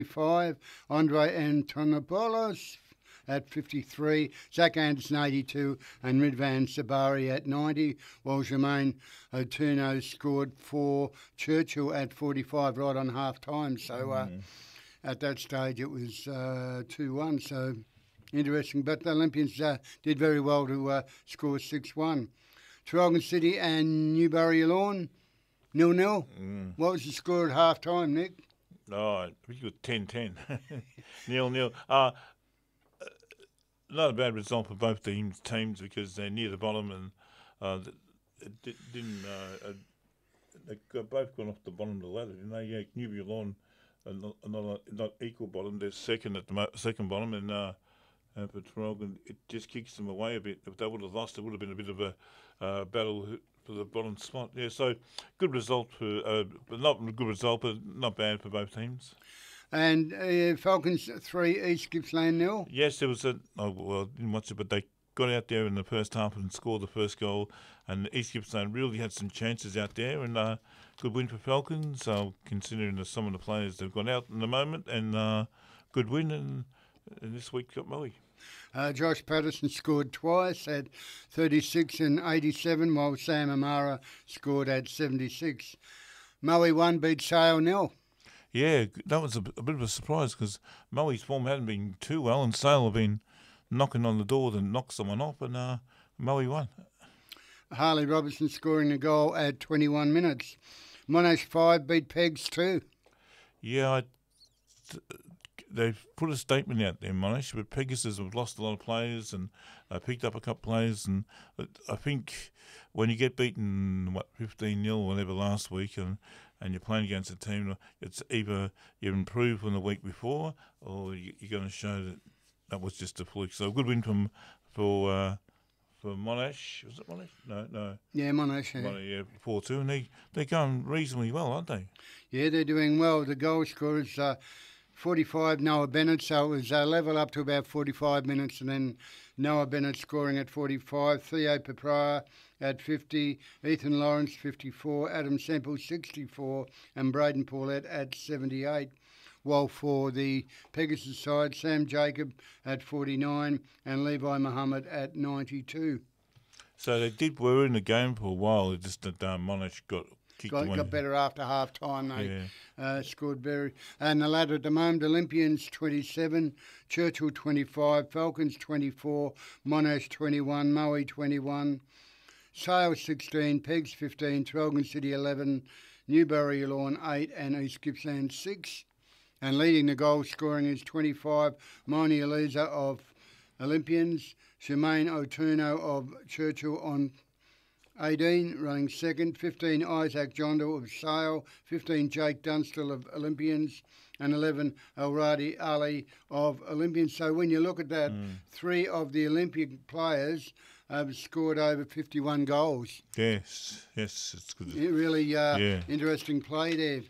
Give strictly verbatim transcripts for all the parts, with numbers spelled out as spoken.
Five, Andre Antonopoulos at fifty-three, Zach Anderson eighty-two, and Ridvan Sabari at ninety, while Jermaine Otuno scored for Churchill at forty-five, right on half time. So uh, Mm. at that stage it was uh, two one, so interesting. But the Olympians uh, did very well to uh, score six one. Traralgon City and Newbury Lawn, nil nil. Mm. What was the score at half time, Nick? Oh, I think it was ten ten. nil nil. Uh, not a bad result for both teams, teams because they're near the bottom and uh, th- it di- didn't. Uh, uh, they got both gone off the bottom of the ladder, didn't they? Yeah, Newbury Lawn are not, are not, not equal bottom. They're second at the mo- second bottom, and uh, uh, for Traralgon, it just kicks them away a bit. If they would have lost, it would have been a bit of a uh, battle for the bottom spot. Yeah, so good result for, uh, but not a good result, but not bad for both teams. And uh, Falcons three, East Gippsland nil. Yes, there was a. Oh, well, I didn't watch it, but they got out there in the first half and scored the first goal. And East Gippsland really had some chances out there, and uh, good win for Falcons. Uh, considering the, some of the players they've got out in the moment, and uh, good win. And, and this week got Moe. Uh, Josh Patterson scored twice at thirty-six and eighty-seven, while Sam Amara scored at seventy-six. Moe one beat Sale nil. Yeah, that was a, a bit of a surprise because Moe's form hadn't been too well, and Sale have been knocking on the door to knock someone off, and uh, Moe won. Harley Robertson scoring a goal at twenty-one minutes. Monash five beat Pegs two. Yeah, I, th- they've put a statement out there, Monash, but Pegasus have lost a lot of players and uh, picked up a couple of players, and I think when you get beaten, what, fifteen nil or whatever last week, and and you're playing against a team, it's either you improve from the week before or you, you're going to show that that was just a fluke. So a good win from for uh, for Monash. Was it Monash? No, no. Yeah, Monash. Yeah, Monash, yeah, four two, and they, they're going reasonably well, aren't they? yeah they're doing well. The goal scorers, uh, forty-five, Noah Bennett, so it was uh, level up to about forty-five minutes, and then Noah Bennett scoring at forty-five, Theo Papria at fifty, Ethan Lawrence fifty-four, Adam Semple sixty-four, and Braden Paulette at seventy-eight. While for the Pegasus side, Sam Jacob at forty-nine and Levi Muhammad at ninety-two. So they did were in the game for a while. It just that um, Monash got kicked Got, away. got better after half time. They Yeah. uh, scored very. And the ladder at the moment, Olympians twenty-seven, Churchill twenty-five, Falcons twenty-four, Monash twenty-one, Moe twenty-one, Sale sixteen, Pegs fifteen, Traralgon City eleven, Newbury Lawn eight, and East Gippsland six. And leading the goal scoring is twenty-five, Moni Eliza of Olympians, Shemaine Otuno of Churchill on eighteen, running second, fifteen, Isaac Jondal of Sale, fifteen, Jake Dunstall of Olympians, and eleven, Alradi Ali of Olympians. So when you look at that, Mm. three of the Olympic players have scored over fifty-one goals. Yes, yes, it's good. It really uh, Yeah. interesting play there.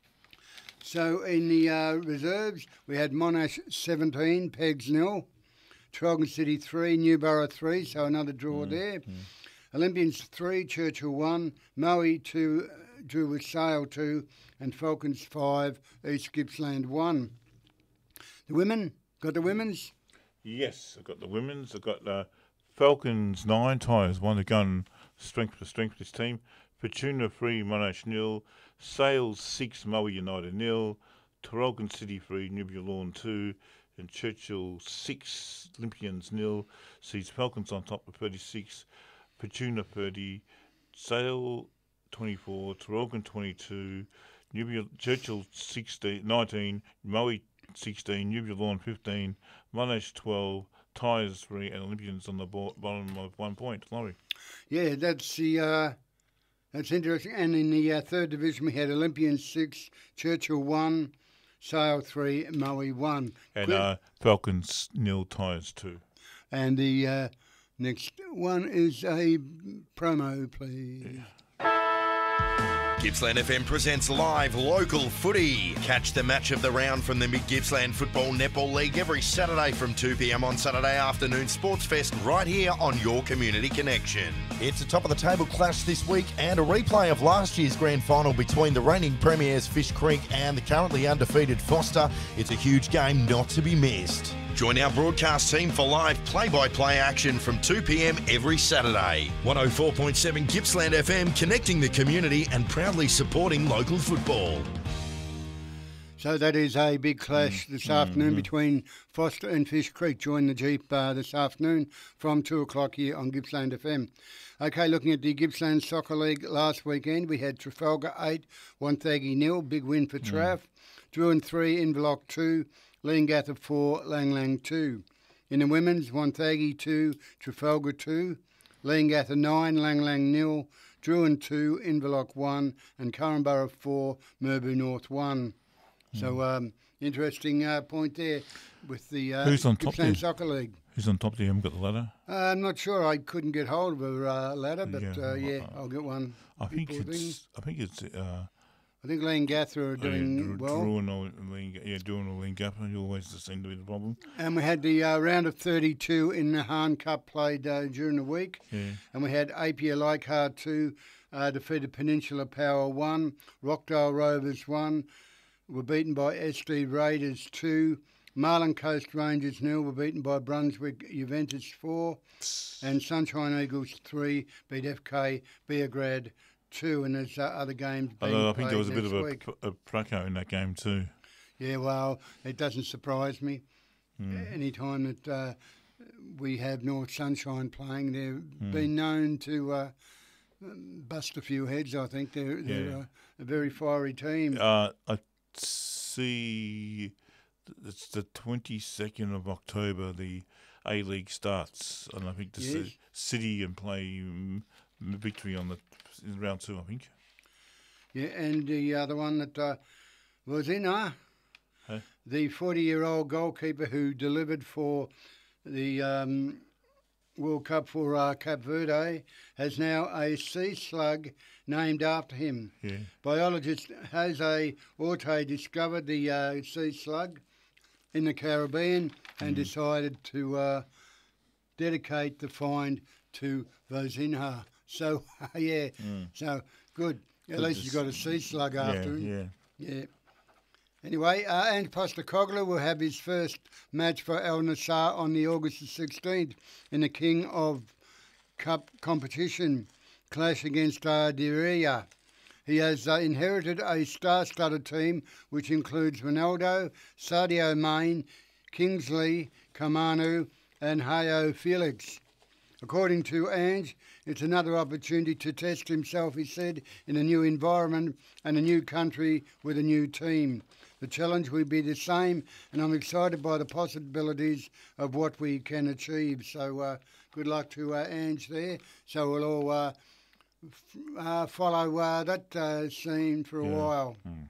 So in the uh, reserves, we had Monash seventeen, Pegs nil, Traralgon City three, Newborough three, so another draw Mm, there. mm. Olympians three, Churchill one, Moe two, drew with Sale two, and Falcons five, East Gippsland one. The women, got the women's? Yes, I've got the women's. I've got uh, Falcons nine tyres, one to gun strength for strength this team. Fortuna three, Monash nil. Sales six, Moe United nil. Traralgon City three, Newbury Lawn two. And Churchill six, Olympians nil. Sees Falcons on top with thirty-six. Fortuna thirty. Sale twenty-four. Traralgon twenty-two. Newbury, Churchill sixteen, nineteen. Moe sixteen. Newbury Lawn fifteen. Monash twelve. Tyres three. And Olympians on the bo- bottom of one point. Laurie. Yeah, that's the... Uh, That's interesting. And in the uh, third division, we had Olympians six, Churchill one, Sale three, Moe one. And Quick- uh, Falcons nil, Tyres two. And the uh, next one is a promo, please. Gippsland F M presents live local footy. Catch the match of the round from the Mid-Gippsland Football Netball League every Saturday from two p.m. on Saturday afternoon Sports Fest right here on your Community Connection. It's a top-of-the-table clash this week and a replay of last year's grand final between the reigning premiers Fish Creek and the currently undefeated Foster. It's a huge game not to be missed. Join our broadcast team for live play-by-play action from two p.m. every Saturday. one oh four point seven Gippsland F M, connecting the community and proudly supporting local football. So that is a big clash this mm, afternoon mm, between Foster and Fish Creek. Join the Jeep uh, this afternoon from two o'clock here on Gippsland F M. Okay, looking at the Gippsland Soccer League last weekend, we had Trafalgar eight, Wonthaggi nil, big win for Traff. Mm. Druin three, Inverloch two, Leongatha four, Lang Lang two. In the women's, Wonthaggi two, Trafalgar two, Leongatha nine, Lang Lang nil, Druin two, Inverloch one, and Corranborough four, Merbu North one. Mm. So, um, interesting uh, point there with the uh, Who's on Gippsland top Soccer League. Who's on top? Do you haven't got the ladder? Uh, I'm not sure. I couldn't get hold of a uh, ladder, but yeah, uh, yeah uh, I'll get one. I think it's. Things. I think it's. Uh, I think Leongatha are doing uh, well. Druin or Leongatha, yeah, Druin or Leongatha. You always seem to be the problem. And we had the uh, round of thirty-two in the Hahn Cup played uh, during the week. Yeah. And we had Apia Leichhardt two, uh, defeated Peninsula Power one, Rockdale Rovers one, were beaten by S D Raiders two, Marlin Coast Rangers nil, were beaten by Brunswick Juventus four, and Sunshine Eagles three beat F K Beograd two, and there's uh, other games being Although I think played there was a bit of a, week. a praco in that game too. Yeah, well, it doesn't surprise me. Mm. Any time that uh, we have North Sunshine playing, they've mm. been known to uh, bust a few heads, I think. They're, they're Yeah. uh, a very fiery team. Uh, I see it's the twenty-second of October, the A-League starts, and I think the Yes. C- City and play um, Victory on the in round two, I think. Yeah, and the other one that uh, was in, uh, Hey? the forty-year-old goalkeeper who delivered for the um, World Cup for uh, Cape Verde has now a sea slug named after him. Yeah. Biologist Jose Orte discovered the uh, sea slug in the Caribbean and Mm. decided to uh, dedicate the find to Vozinha. So, yeah, Mm. so good. At Good least to he's got a sea slug after yeah, him. yeah. Yeah. Anyway, uh, Ange Postecoglou will have his first match for El Nassr on the August the sixteenth in the King of Cup competition, clash against uh, Diriyah. He has uh, inherited a star-studded team which includes Ronaldo, Sadio Mane, Kingsley, Kamanu and Hayo Felix. According to Ange, it's another opportunity to test himself, he said, in a new environment and a new country with a new team. The challenge will be the same, and I'm excited by the possibilities of what we can achieve. So uh, good luck to uh, Ange there. So we'll all uh, f- uh, follow uh, that uh, scene for a Yeah. while. Mm.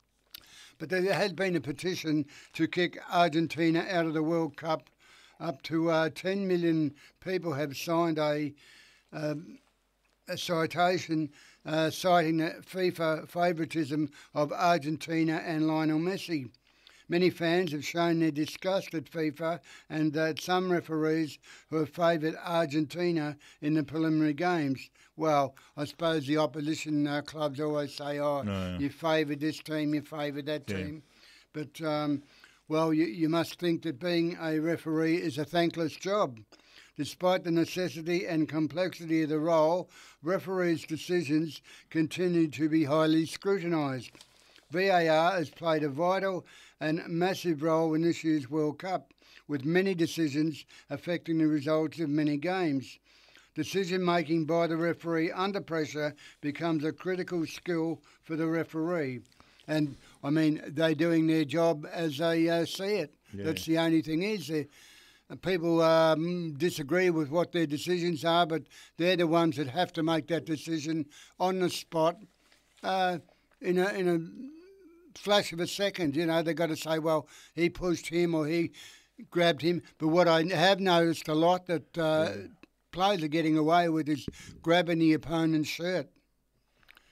But there has been a petition to kick Argentina out of the World Cup. Up to uh, ten million people have signed a, um, a citation uh, citing the FIFA favouritism of Argentina and Lionel Messi. Many fans have shown their disgust at FIFA and at some referees who have favoured Argentina in the preliminary games. Well, I suppose the opposition uh, clubs always say, oh, No, no. you favoured this team, you favoured that Yeah. team. But... Um, Well, you, you must think that being a referee is a thankless job. Despite the necessity and complexity of the role, referees' decisions continue to be highly scrutinised. V A R has played a vital and massive role in this year's World Cup, with many decisions affecting the results of many games. Decision-making by the referee under pressure becomes a critical skill for the referee. And, I mean, they're doing their job as they uh, see it. Yeah. That's the only thing is. Uh, people um, disagree with what their decisions are, but they're the ones that have to make that decision on the spot uh, in a in a flash of a second. You know, they've got to say, well, he pushed him or he grabbed him. But what I have noticed a lot that uh, Yeah. players are getting away with is grabbing the opponent's shirt.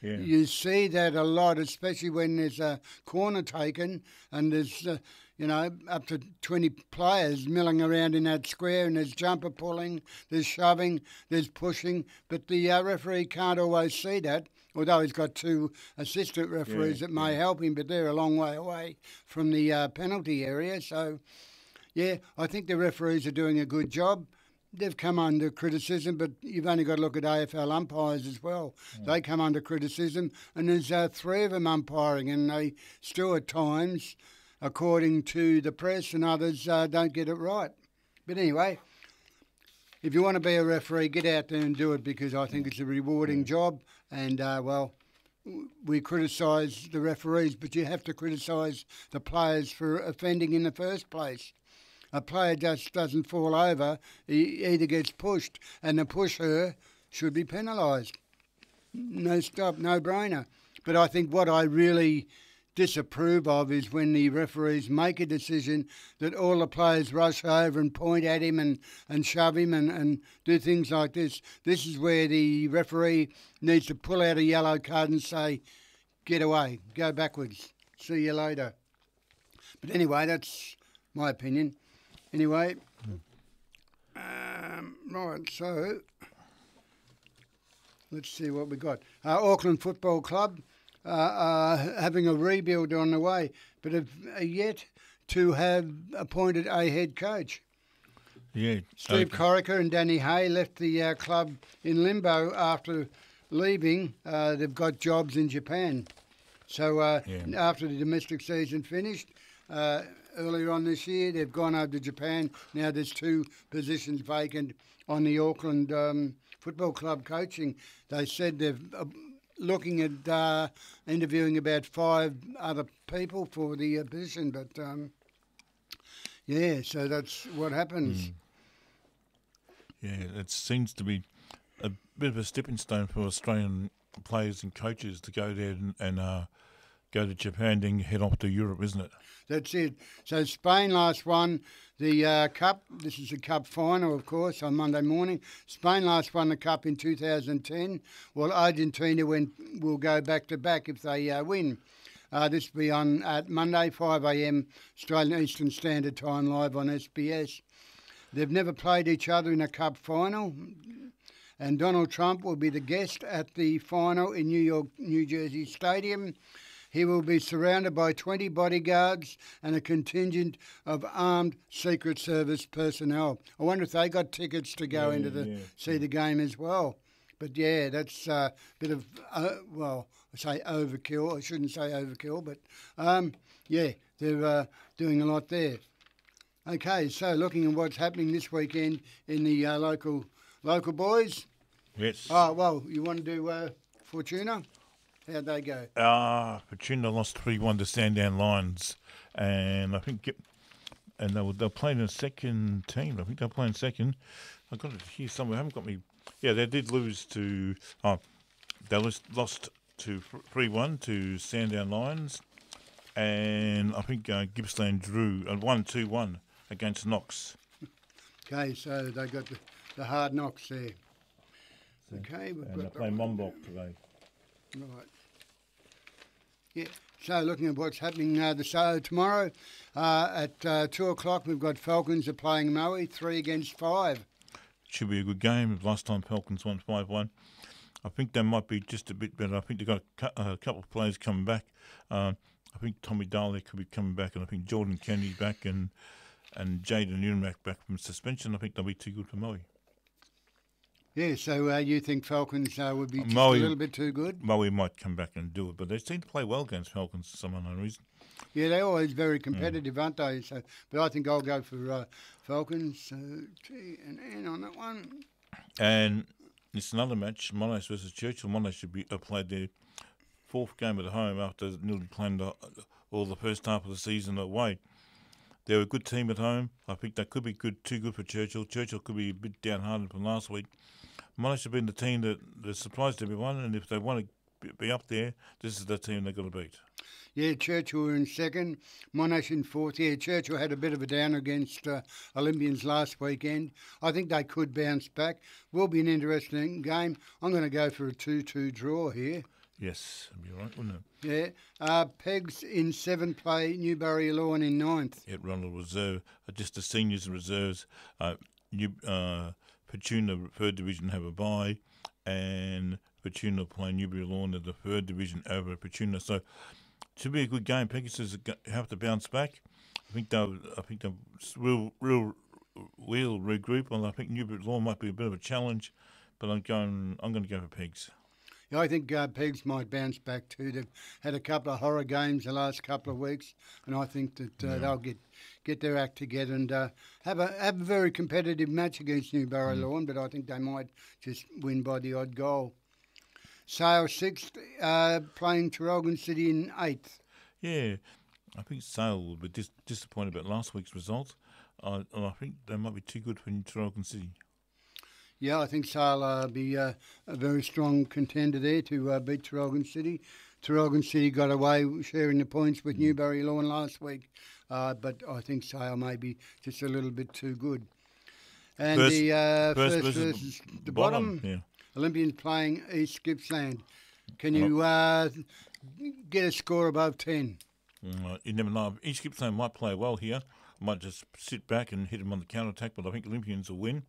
Yeah. You see that a lot, especially when there's a corner taken and there's, uh, you know, up to twenty players milling around in that square, and there's jumper pulling, there's shoving, there's pushing, but the uh, referee can't always see that, although he's got two assistant referees Yeah, that may yeah. help him, but they're a long way away from the uh, penalty area. So, yeah, I think the referees are doing a good job. They've come under criticism, but you've only got to look at A F L umpires as well. Mm. They come under criticism, and there's uh, three of them umpiring, and they still at times, according to the press and others, uh, don't get it right. But anyway, if you want to be a referee, get out there and do it, because I think it's a rewarding job. And, uh, well, w- we criticise the referees, but you have to criticise the players for offending in the first place. A player just doesn't fall over, he either gets pushed, and the pusher should be penalised. No stop, no brainer. But I think what I really disapprove of is when the referees make a decision that all the players rush over and point at him and, and shove him and, and do things like this. This is where the referee needs to pull out a yellow card and say, get away, go backwards, see you later. But anyway, that's my opinion. Anyway, um, right, so let's see what we got. Uh, Auckland Football Club uh, are having a rebuild on the way, but have yet to have appointed a head coach. Yeah. Steve okay. Corica and Danny Hay left the uh, club in limbo after leaving. Uh, they've got jobs in Japan. So uh, Yeah. after the domestic season finished, uh, earlier on this year, they've gone over to Japan. Now there's two positions vacant on the Auckland um, Football Club coaching. They said they're uh, looking at uh, interviewing about five other people for the uh, position, but um, yeah, so that's what happens. Yeah, it seems to be a bit of a stepping stone for Australian players and coaches to go there and, and uh, go to Japan, then head off to Europe, isn't it? That's it. So Spain last won the uh, Cup. This is the Cup final, of course, on Monday morning. Spain last won the Cup in two thousand ten. Well, Argentina went, will go back-to-back if they uh, win. Uh, this will be on at Monday, five a.m. Australian Eastern Standard Time, live on S B S. They've never played each other in a Cup final. And Donald Trump will be the guest at the final in New York, New Jersey Stadium. He will be surrounded by twenty bodyguards and a contingent of armed Secret Service personnel. I wonder if they got tickets to go Yeah, into the yeah, see the game as well. But yeah, that's a bit of, uh, well, I say overkill. I shouldn't say overkill, but um, yeah, they're uh, doing a lot there. Okay, so looking at what's happening this weekend in the uh, local local boys. Yes. Oh, well, you want to do uh, Fortuna? How'd they go? Uh, Fortuna lost three one to Sandown Lions, and I think, it, and they were, they were playing a second team. I think they were playing second. I've got it here somewhere. I haven't got me. Yeah, they did lose to, oh, they lost, lost to three one to Sandown Lions, and I think uh, Gippsland drew uh, one two one against Knox. Okay, so they got the, the hard knocks there. Okay, we've And they got play the, Monbulk today. right. Yeah. So looking at what's happening uh, this uh, tomorrow uh, at uh, two o'clock, we've got Falcons are playing Moe, three against five. Should be a good game. Last time Falcons won five one. I think they might be just a bit better. I think they've got a, cu- a couple of players coming back. Uh, I think Tommy Daly could be coming back, and I think Jordan Kennedy's back, and and Jaden Unmack back from suspension. I think they'll be too good for Moe. Yeah, so uh, you think Falcons uh, would be just Moe- a little bit too good? Moe might come back and do it, but they seem to play well against Falcons for some unknown reason. Yeah, they're always very competitive, aren't they? So, but I think I'll go for uh, Falcons. So T and N on that one. And it's another match, Monash versus Churchill. Monash should be uh, played their fourth game at home after nearly playing the, all the first half of the season away. They're a good team at home. I think they could be good, too good for Churchill. Churchill could be a bit downhearted from last week. Monash have been the team that, that surprised everyone, and if they want to be up there, this is the team they've got to beat. Yeah, Churchill were in second, Monash in fourth. Yeah, Churchill had a bit of a down against uh, Olympians last weekend. I think they could bounce back. Will be an interesting game. I'm going to go for a two two draw here. Yes, that'd be right, wouldn't it? Yeah. Uh, Pegs in seventh play, Newbury Lawn in ninth. Yeah, Ronald Reserve, uh, just the seniors and reserves. Uh, New, uh, Petuna third division have a bye, and Petuna play Newbury Lawn in the third division over Petuna. So, it should be a good game. Pegasus have to bounce back. I think they'll. I think they'll real, real, will regroup. And I think Newbury Lawn might be a bit of a challenge, but I'm going. I'm going to go for Pegs. Yeah, I think uh, Pegs might bounce back too. They've had a couple of horror games the last couple of weeks, and I think that uh, yeah. they'll get get their act together and uh, have a have a very competitive match against Newbury mm. Lawn. But I think they might just win by the odd goal. Sale sixth, uh, playing Traralgon City in eighth. Yeah, I think Sale will be dis- disappointed about last week's results, uh, and I think they might be too good for Traralgon City. Yeah, I think Sale will uh, be uh, a very strong contender there to uh, beat Traralgon City. Traralgon City got away sharing the points with mm. Newbury Lawn last week, uh, but I think Sale may be just a little bit too good. And first, the uh, first, first versus versus the, the bottom, bottom, yeah. Olympians playing East Gippsland. Can you uh, get a score above ten? Mm, you never know. East Gippsland might play well here. Might just sit back and hit them on the counter-attack, but I think Olympians will win.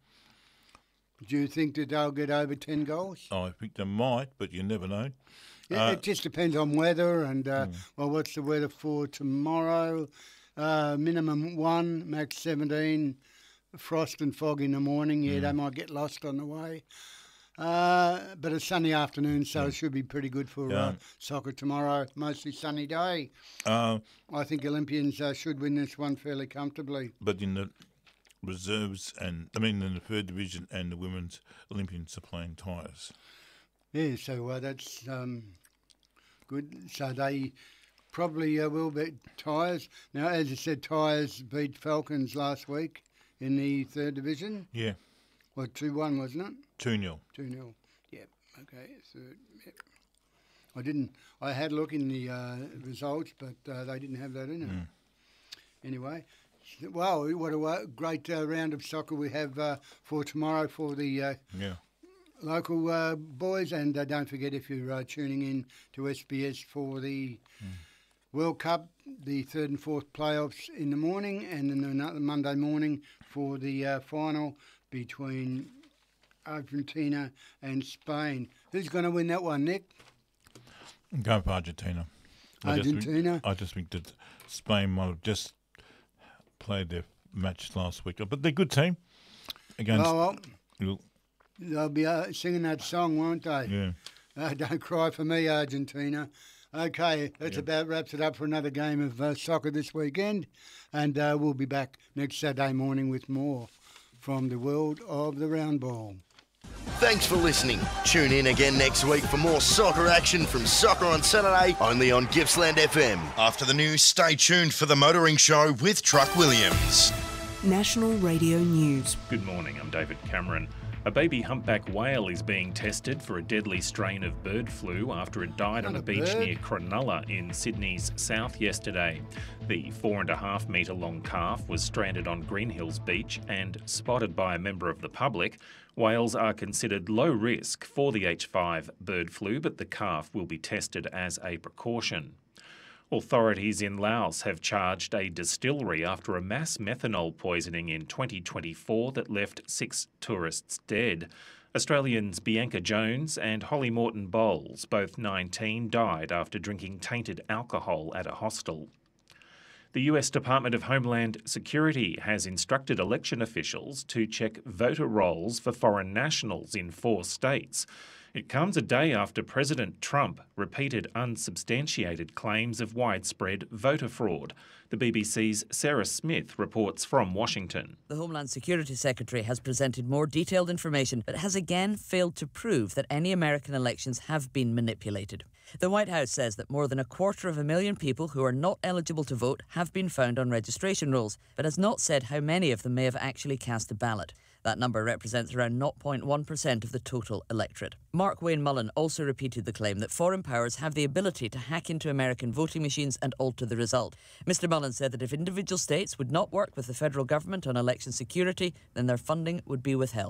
Do you think that they'll get over ten goals? Oh, I think they might, but you never know. Yeah, uh, it just depends on weather and, uh, mm. well, what's the weather for tomorrow? Uh, minimum one, max seventeen, frost and fog in the morning. Yeah, mm. they might get lost on the way. Uh, but a sunny afternoon, so mm. it should be pretty good for yeah. uh, soccer tomorrow. Mostly sunny day. Uh, I think Olympians uh, should win this one fairly comfortably. But in the reserves, and I mean in the third division, and the women's Olympians are playing Tyres. Yeah, so uh, that's um, good. So they probably uh, will beat Tyres. Now, as you said, Tyres beat Falcons last week in the third division. Yeah. Well, two one, wasn't it? two nil. two nil. Yep. Okay. Third. Yep. I didn't. I had a look in the uh, results, but uh, they didn't have that in it. Mm. Anyway. Wow, what a great uh, round of soccer we have uh, for tomorrow for the uh, yeah. local uh, boys. And uh, don't forget, if you're uh, tuning in to S B S for the mm. World Cup, the third and fourth playoffs in the morning, and then another Monday morning for the uh, final between Argentina and Spain. Who's going to win that one, Nick? I'm going for Argentina. Argentina? I just, think, I just think that Spain might have just played their match last week, but they're a good team. Against, oh, well, they'll be uh, singing that song, won't they? Yeah. Uh, don't cry for me, Argentina. Okay, that's yeah. about wraps it up for another game of uh, soccer this weekend, and uh, we'll be back next Saturday morning with more from the world of the round ball. Thanks for listening. Tune in again next week for more soccer action from Soccer on Saturday, only on Gippsland F M. After the news, stay tuned for the Motoring Show with Truck Williams. National Radio News. Good morning, I'm David Cameron. A baby humpback whale is being tested for a deadly strain of bird flu after it died Not on a, a beach bird. near Cronulla in Sydney's south yesterday. The four and a half metre long calf was stranded on Green Hills Beach and spotted by a member of the public. Whales are considered low risk for the H five bird flu, but the calf will be tested as a precaution. Authorities in Laos have charged a distillery after a mass methanol poisoning in twenty twenty-four that left six tourists dead. Australians Bianca Jones and Holly Morton Bowles, both nineteen, died after drinking tainted alcohol at a hostel. The U S Department of Homeland Security has instructed election officials to check voter rolls for foreign nationals in four states. It comes a day after President Trump repeated unsubstantiated claims of widespread voter fraud. The B B C's Sarah Smith reports from Washington. The Homeland Security Secretary has presented more detailed information but has again failed to prove that any American elections have been manipulated. The White House says that more than a quarter of a million people who are not eligible to vote have been found on registration rolls, but has not said how many of them may have actually cast a ballot. That number represents around zero point one percent of the total electorate. Mark Wayne Mullen also repeated the claim that foreign powers have the ability to hack into American voting machines and alter the result. Mister Mullen said that if individual states would not work with the federal government on election security, then their funding would be withheld.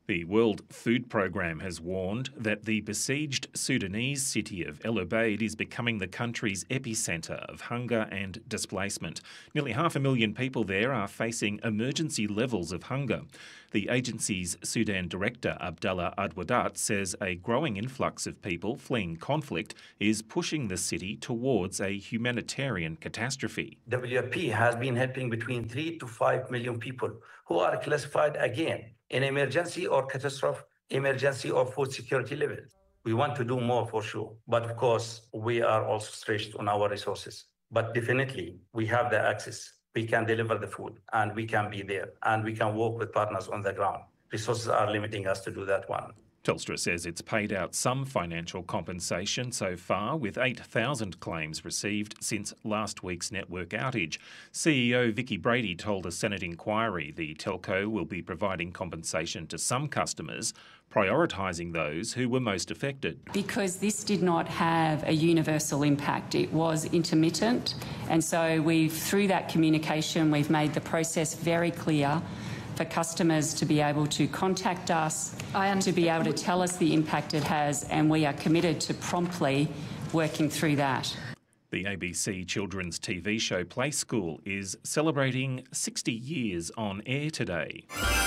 The World Food Programme has warned that the besieged Sudanese city of El Obeid is becoming the country's epicentre of hunger and displacement. Nearly half a million people there are facing emergency levels of hunger. The agency's Sudan director, Abdallah Adwadat, says a growing influx of people fleeing conflict is pushing the city towards a humanitarian catastrophe. W F P has been helping between three to five million people who are classified again in emergency or catastrophe, emergency or food security level. We want to do more for sure, but of course, we are also stretched on our resources. But definitely, we have the access. We can deliver the food, and we can be there, and we can work with partners on the ground. Resources are limiting us to do that one. Telstra says it's paid out some financial compensation so far, with eight thousand claims received since last week's network outage. C E O Vicky Brady told a Senate inquiry the telco will be providing compensation to some customers, prioritising those who were most affected. Because this did not have a universal impact, it was intermittent, and so we've, through that communication, we've made the process very clear for customers to be able to contact us, to be able to tell us the impact it has, and we are committed to promptly working through that. The A B C children's T V show Play School is celebrating sixty years on air today.